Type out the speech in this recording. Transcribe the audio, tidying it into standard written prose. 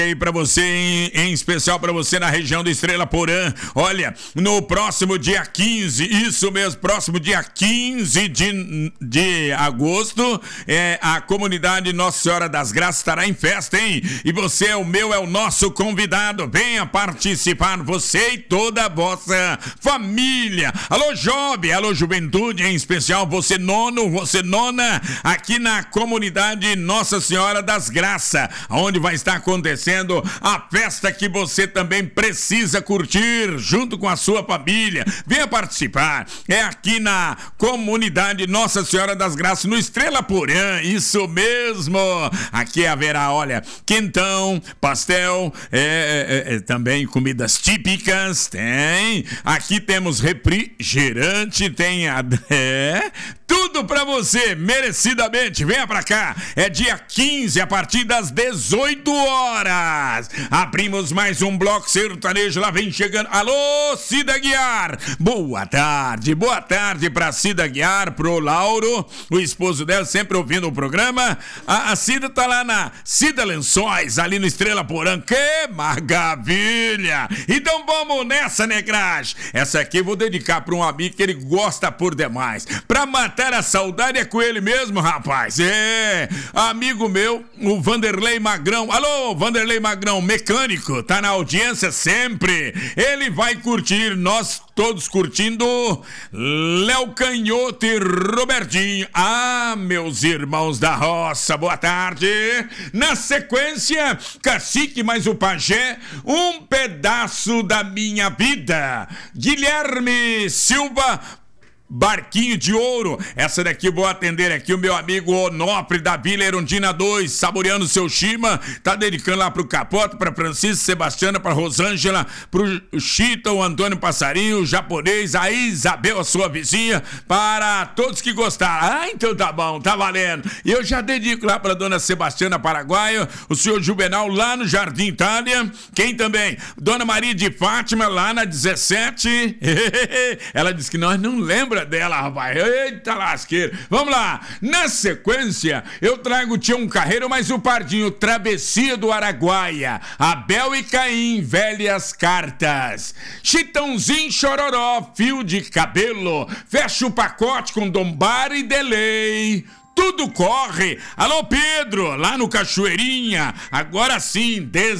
E para você, em especial para você na região do Estrela Porã, olha, no próximo dia 15, isso mesmo, próximo dia 15 de agosto, a comunidade Nossa Senhora das Graças estará em festa, hein? E você é o nosso convidado, venha participar, você e toda a vossa família. Alô, Job, alô, juventude, em especial você nono, você nona, aqui na comunidade Nossa Senhora das Graças, onde vai estar acontecendo a festa que você também precisa curtir junto com a sua família. Venha participar. É aqui na comunidade Nossa Senhora das Graças, no Estrela Porã. Isso mesmo. Aqui haverá, olha, quentão, pastel, também comidas típicas. Tem. Aqui temos refrigerante, tem tudo pra você, merecidamente. Venha pra cá. É dia 15, a partir das 18 horas. Abrimos mais um bloco sertanejo. Lá vem chegando. Alô, Cida Guiar. Boa tarde pra Cida Guiar, pro Lauro, o esposo dela, sempre ouvindo o programa. A Cida tá lá na Cida Lençóis, ali no Estrela Porã. Que maravilha! Então vamos nessa, negragem. Essa aqui eu vou dedicar pra um amigo que ele gosta por demais. Pra matar a saudade é com ele mesmo, rapaz. Amigo meu, o Vanderlei Magrão. Alô, Vanderlei Magrão, mecânico, tá na audiência sempre. Ele vai curtir, nós todos curtindo Léo Canhoto e Robertinho. Meus irmãos da roça, boa tarde. Na sequência, Cacique mais o Pajé, Um Pedaço da Minha Vida. Guilherme Silva, Barquinho de Ouro. Essa daqui vou atender aqui o meu amigo Onofre da Vila Erundina 2, saboreando seu chima, tá dedicando lá pro Capota, pra Francisco Sebastiana, pra Rosângela, pro Chita, o Antônio Passarinho, o japonês, a Isabel, a sua vizinha, para todos que gostaram. Então tá bom, tá valendo. E eu já dedico lá pra dona Sebastiana Paraguaio, o senhor Juvenal lá no Jardim Itália, quem também? Dona Maria de Fátima lá na 17. Ela disse que nós não lembra dela, rapaz. Eita lasqueira. Vamos lá. Na sequência, eu trago o Tião Carreiro, mais o Pardinho, Travessia do Araguaia, Abel e Caim, Velhas Cartas, Chitãozinho Chororó, Fio de Cabelo, fecha o pacote com Dombar e Delay. Tudo corre. Alô, Pedro, lá no Cachoeirinha. Agora sim,